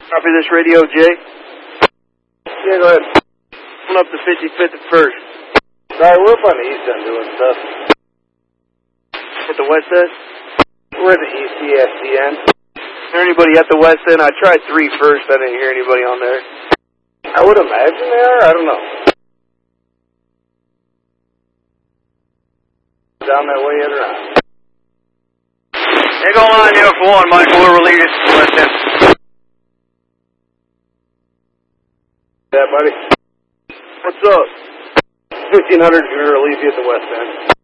Copy this radio, Jay. Yeah, go ahead. Pulling up the 55th at first. Sorry, we're up on the east end doing stuff. At the west end? We're at the ECSDN. Is there anybody at the west end? I tried 3 first. I didn't hear anybody on there. I would imagine they are. I don't know. Down that way yet or not? Hey, go on, Uniform 1, Michael. We're relieved to the west end. Yeah, buddy. What's up? 1500 is going to relieve you at the west end.